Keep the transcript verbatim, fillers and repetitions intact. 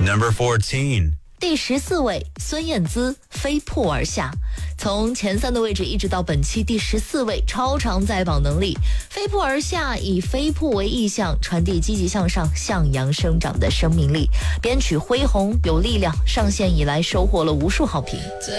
Number fourteen. 第十四位，孙燕姿飞瀑而下，从前三的位置一直到本期第十四位，超长在榜能力。飞瀑而下以飞瀑为意象，传递积极向上、向阳生长的生命力。编曲恢宏有力量，上线以来收获了无数好评。